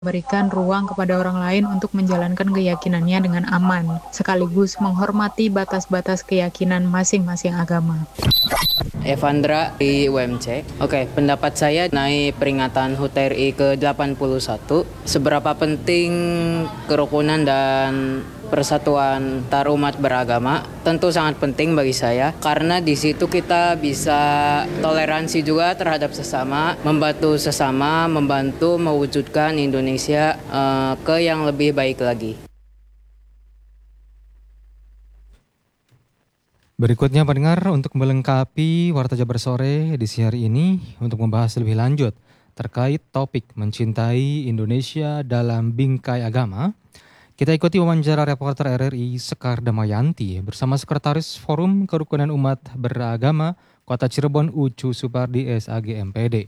memberikan ruang kepada orang lain untuk menjalankan keyakinannya dengan aman, sekaligus menghormati batas-batas keyakinan masing-masing agama. Evandra di UMC. Oke, pendapat saya mengenai peringatan HUT RI ke-81, seberapa penting kerukunan dan persatuan antar umat beragama? Tentu sangat penting bagi saya, karena di situ kita bisa toleransi juga terhadap sesama, membantu mewujudkan Indonesia ke yang lebih baik lagi. Berikutnya pendengar, untuk melengkapi Warta Jabar Sore edisi hari ini untuk membahas lebih lanjut terkait topik mencintai Indonesia dalam bingkai agama, kita ikuti wawancara reporter RRI Sekar Damayanti bersama Sekretaris Forum Kerukunan Umat Beragama Kota Cirebon Ucu Supardi SAG MPD.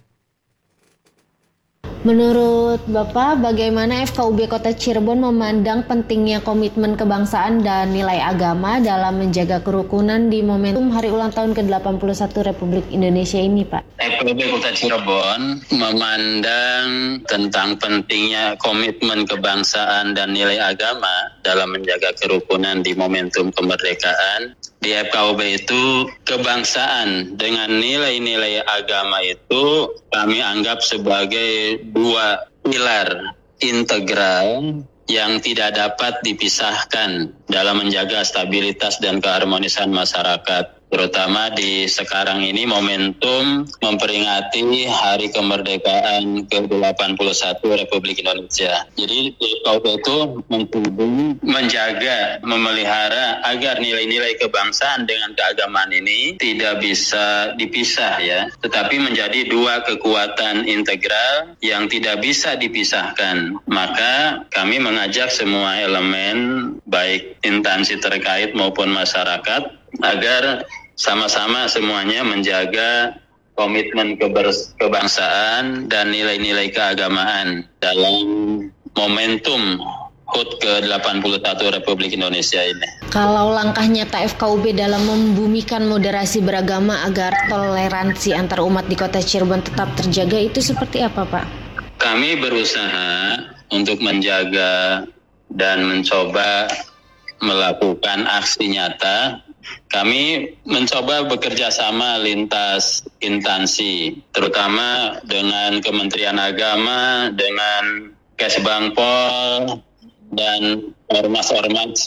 Menurut Bapak, bagaimana FKUB Kota Cirebon memandang pentingnya komitmen kebangsaan dan nilai agama dalam menjaga kerukunan di momentum Hari Ulang Tahun ke-81 Republik Indonesia ini, Pak? FKUB Kota Cirebon memandang tentang pentingnya komitmen kebangsaan dan nilai agama dalam menjaga kerukunan di momentum kemerdekaan. Di FKUB itu kebangsaan dengan nilai-nilai agama itu kami anggap sebagai dua pilar integral yang tidak dapat dipisahkan dalam menjaga stabilitas dan keharmonisan masyarakat. Terutama di sekarang ini momentum memperingati Hari Kemerdekaan ke-81 Republik Indonesia. Jadi FKUB itu menjaga, memelihara agar nilai-nilai kebangsaan dengan keagamaan ini tidak bisa dipisah ya, tetapi menjadi dua kekuatan integral yang tidak bisa dipisahkan. Maka kami mengajak semua elemen baik instansi terkait maupun masyarakat agar sama-sama semuanya menjaga komitmen kebangsaan dan nilai-nilai keagamaan dalam momentum HUT ke-81 Republik Indonesia ini. Kalau langkah nyata FKUB dalam membumikan moderasi beragama agar toleransi antar umat di Kota Cirebon tetap terjaga itu seperti apa, Pak? Kami berusaha untuk menjaga dan mencoba melakukan aksi nyata. Kami mencoba bekerja sama lintas instansi, terutama dengan Kementerian Agama, dengan Kesbangpol, dan ormas-ormas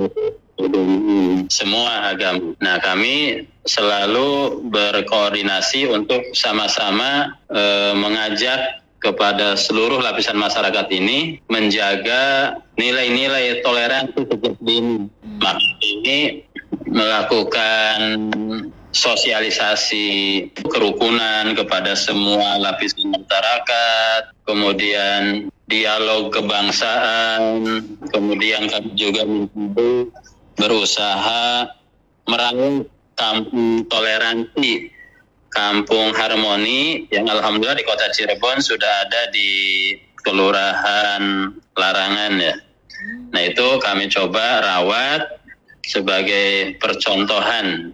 semua agama. Nah, kami selalu berkoordinasi untuk sama-sama mengajak kepada seluruh lapisan masyarakat ini menjaga nilai-nilai toleransi sejak dini. Maka ini melakukan sosialisasi kerukunan kepada semua lapisan masyarakat, kemudian dialog kebangsaan, kemudian kami juga berusaha meraih kampung toleransi, kampung harmoni yang alhamdulillah di Kota Cirebon sudah ada di Kelurahan Larangan ya. Nah itu kami coba rawat sebagai percontohan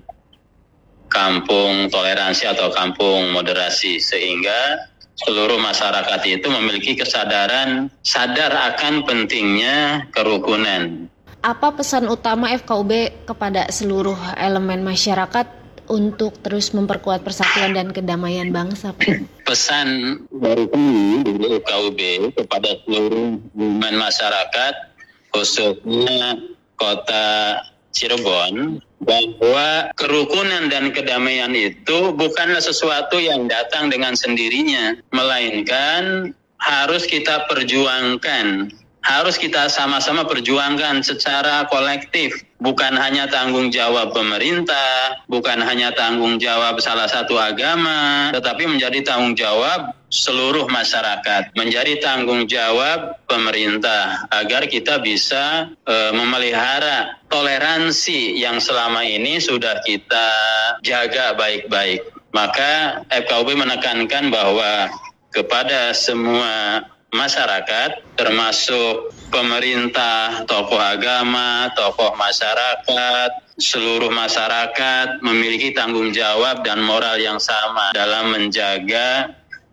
kampung toleransi atau kampung moderasi, sehingga seluruh masyarakat itu memiliki kesadaran sadar akan pentingnya kerukunan. Apa pesan utama FKUB kepada seluruh elemen masyarakat untuk terus memperkuat persatuan dan kedamaian bangsa, Pak? Pesan dari kami di FKUB kepada seluruh elemen masyarakat, khususnya Kota Cirebon, bahwa kerukunan dan kedamaian itu bukanlah sesuatu yang datang dengan sendirinya, melainkan harus kita perjuangkan, harus kita sama-sama perjuangkan secara kolektif. Bukan hanya tanggung jawab pemerintah, bukan hanya tanggung jawab salah satu agama, tetapi menjadi tanggung jawab seluruh masyarakat, menjadi tanggung jawab pemerintah agar kita bisa memelihara toleransi yang selama ini sudah kita jaga baik-baik. Maka FKUB menekankan bahwa kepada semua masyarakat, termasuk pemerintah, tokoh agama, tokoh masyarakat, seluruh masyarakat memiliki tanggung jawab dan moral yang sama dalam menjaga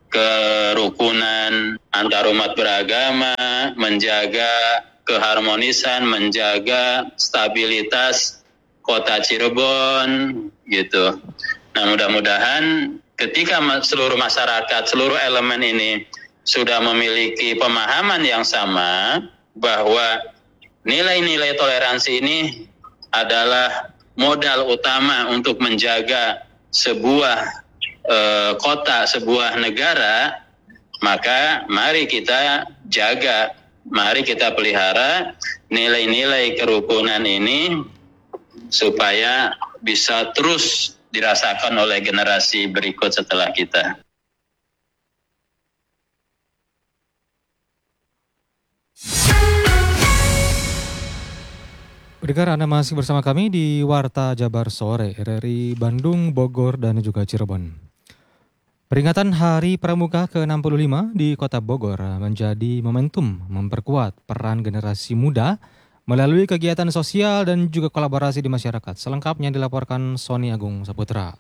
kerukunan antarumat beragama, menjaga keharmonisan, menjaga stabilitas kota Cirebon gitu. Nah, mudah-mudahan ketika seluruh masyarakat, seluruh elemen ini sudah memiliki pemahaman yang sama bahwa nilai-nilai toleransi ini adalah modal utama untuk menjaga sebuah kota, sebuah negara, maka mari kita jaga, mari kita pelihara nilai-nilai kerukunan ini supaya bisa terus dirasakan oleh generasi berikut setelah kita. Pendengar, Anda masih bersama kami di Warta Jabar Sore, RRI Bandung, Bogor, dan juga Cirebon. Peringatan Hari Pramuka ke-65 di Kota Bogor menjadi momentum memperkuat peran generasi muda melalui kegiatan sosial dan juga kolaborasi di masyarakat. Selengkapnya dilaporkan Sony Agung Saputra.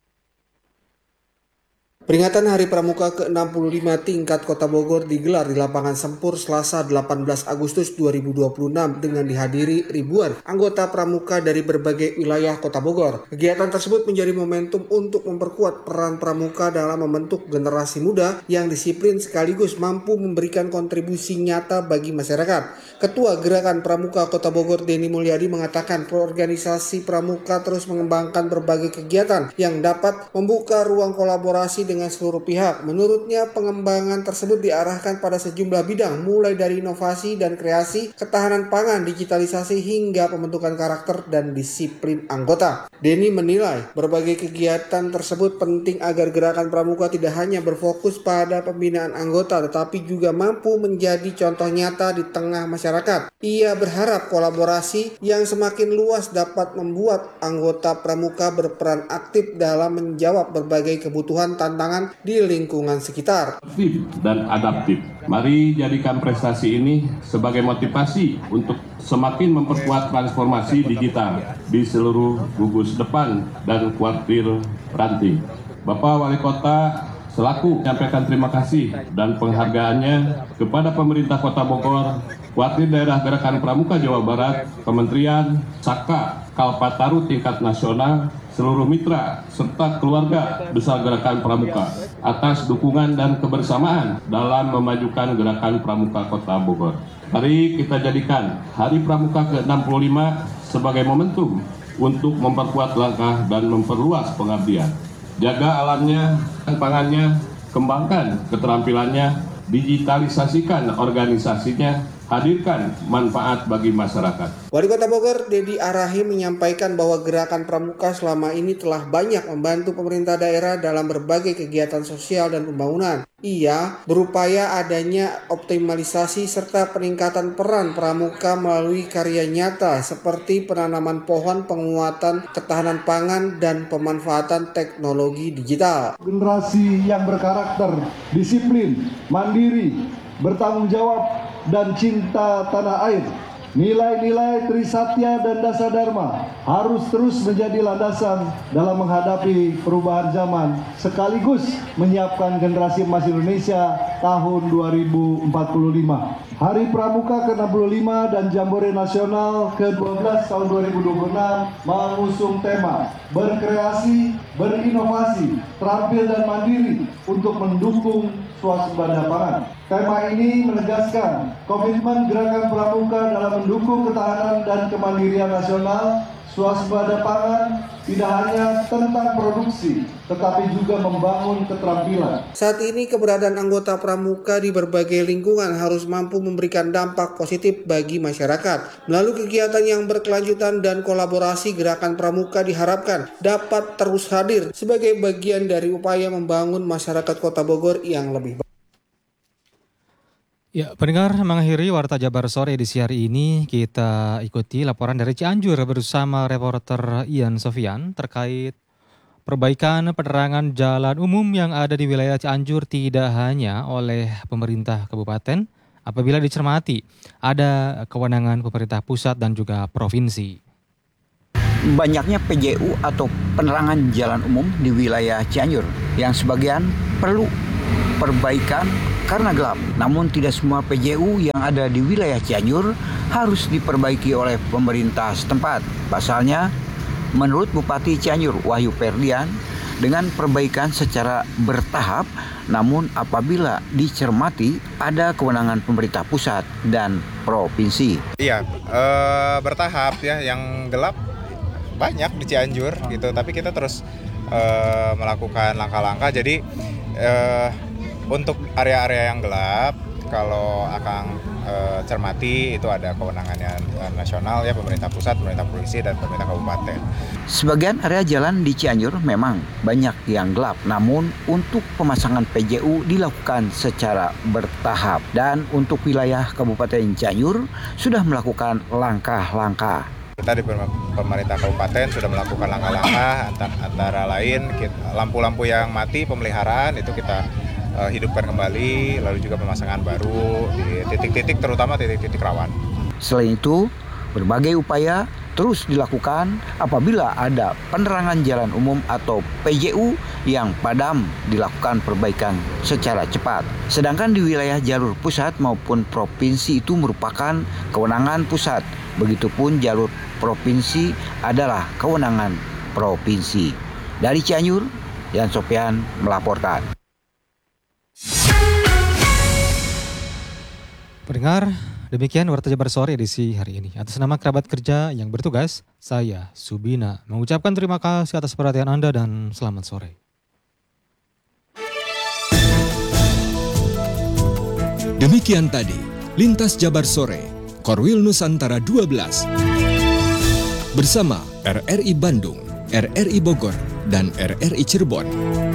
Peringatan Hari Pramuka ke-65 tingkat Kota Bogor digelar di Lapangan Sempur Selasa 18 Agustus 2026 dengan dihadiri ribuan anggota pramuka dari berbagai wilayah Kota Bogor. Kegiatan tersebut menjadi momentum untuk memperkuat peran pramuka dalam membentuk generasi muda yang disiplin sekaligus mampu memberikan kontribusi nyata bagi masyarakat. Ketua Gerakan Pramuka Kota Bogor Denny Mulyadi mengatakan organisasi pramuka terus mengembangkan berbagai kegiatan yang dapat membuka ruang kolaborasi dengan seluruh pihak. Menurutnya, pengembangan tersebut diarahkan pada sejumlah bidang, mulai dari inovasi dan kreasi, ketahanan pangan, digitalisasi, hingga pembentukan karakter dan disiplin anggota. Denny menilai berbagai kegiatan tersebut penting agar Gerakan Pramuka tidak hanya berfokus pada pembinaan anggota, tetapi juga mampu menjadi contoh nyata di tengah masyarakat. Ia berharap kolaborasi yang semakin luas dapat membuat anggota pramuka berperan aktif dalam menjawab berbagai kebutuhan tantangan di lingkungan sekitar. Aktif dan adaptif. Mari jadikan prestasi ini sebagai motivasi untuk semakin memperkuat transformasi digital di seluruh gugus depan dan kuartir ranting. Bapak Wali Kota selaku menyampaikan terima kasih dan penghargaannya kepada pemerintah Kota Bogor, Kuartir Daerah Gerakan Pramuka Jawa Barat, Kementerian, Saka, Kalpataru tingkat nasional, seluruh mitra, serta keluarga besar Gerakan Pramuka atas dukungan dan kebersamaan dalam memajukan Gerakan Pramuka Kota Bogor. Mari kita jadikan Hari Pramuka ke-65 sebagai momentum untuk memperkuat langkah dan memperluas pengabdian. Jaga alamnya, pangannya, kembangkan keterampilannya, digitalisasikan organisasinya, hadirkan manfaat bagi masyarakat. Wali Kota Bogor, Dedi Arahim, menyampaikan bahwa Gerakan Pramuka selama ini telah banyak membantu pemerintah daerah dalam berbagai kegiatan sosial dan pembangunan. Ia berupaya adanya optimalisasi serta peningkatan peran pramuka melalui karya nyata seperti penanaman pohon, penguatan ketahanan pangan, dan pemanfaatan teknologi digital. Generasi yang berkarakter, disiplin, mandiri, bertanggung jawab, dan cinta tanah air. Nilai-nilai Trisatya dan Dasadharma harus terus menjadi landasan dalam menghadapi perubahan zaman sekaligus menyiapkan generasi emas Indonesia tahun 2045. Hari Pramuka ke-65 dan Jambore Nasional ke-12 tahun 2026 mengusung tema berkreasi, berinovasi, terampil dan mandiri untuk mendukung swasembada pangan. Tema ini menegaskan komitmen Gerakan Pramuka dalam mendukung ketahanan dan kemandirian nasional. Swasembada pangan tidak hanya tentang produksi, tetapi juga membangun keterampilan. Saat ini keberadaan anggota pramuka di berbagai lingkungan harus mampu memberikan dampak positif bagi masyarakat. Melalui kegiatan yang berkelanjutan dan kolaborasi, Gerakan Pramuka diharapkan dapat terus hadir sebagai bagian dari upaya membangun masyarakat Kota Bogor yang lebih baik. Ya, pendengar, mengakhiri Warta Jabar Sore edisi hari ini, kita ikuti laporan dari Cianjur bersama reporter Ian Sofian terkait perbaikan penerangan jalan umum yang ada di wilayah Cianjur tidak hanya oleh pemerintah kabupaten, apabila dicermati ada kewenangan pemerintah pusat dan juga provinsi. Banyaknya PJU atau penerangan jalan umum di wilayah Cianjur yang sebagian perlu perbaikan karena gelap. Namun tidak semua PJU yang ada di wilayah Cianjur harus diperbaiki oleh pemerintah setempat. Pasalnya, menurut Bupati Cianjur Wahyu Ferdian, dengan perbaikan secara bertahap, namun apabila dicermati ada kewenangan pemerintah pusat dan provinsi. Iya, bertahap ya, yang gelap banyak di Cianjur gitu, tapi kita terus melakukan langkah-langkah. Jadi untuk area-area yang gelap, kalau Akang cermati itu ada kewenangannya nasional ya, pemerintah pusat, pemerintah provinsi, dan pemerintah kabupaten. Sebagian area jalan di Cianjur memang banyak yang gelap, namun untuk pemasangan PJU dilakukan secara bertahap, dan untuk wilayah Kabupaten Cianjur sudah melakukan langkah-langkah. Kita di pemerintah kabupaten sudah melakukan langkah-langkah, antara lain lampu-lampu yang mati pemeliharaan itu kita hidupkan kembali, lalu juga pemasangan baru di titik-titik, terutama titik-titik rawan. Selain itu, berbagai upaya terus dilakukan apabila ada penerangan jalan umum atau PJU yang padam, dilakukan perbaikan secara cepat. Sedangkan di wilayah jalur pusat maupun provinsi itu merupakan kewenangan pusat. Begitupun jalur provinsi adalah kewenangan provinsi. Dari Cianjur, Yan Sofian melaporkan. Pendengar, demikian Warta Jabar Sore edisi hari ini. Atas nama kerabat kerja yang bertugas, saya Subina mengucapkan terima kasih atas perhatian Anda dan selamat sore. Demikian tadi, Lintas Jabar Sore, Korwil Nusantara 12. Bersama RRI Bandung, RRI Bogor, dan RRI Cirebon.